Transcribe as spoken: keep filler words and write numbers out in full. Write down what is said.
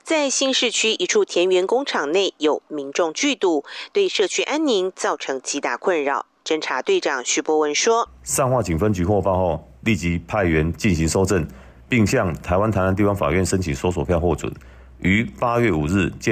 在新市区一处田园工厂内有民众聚堵，对社区安宁造成极大困扰。侦查队长徐博文说：“ 上化警分局获报后，立即派员进行搜证，并向台湾台南地方法院申请搜索票获准，于八月五日届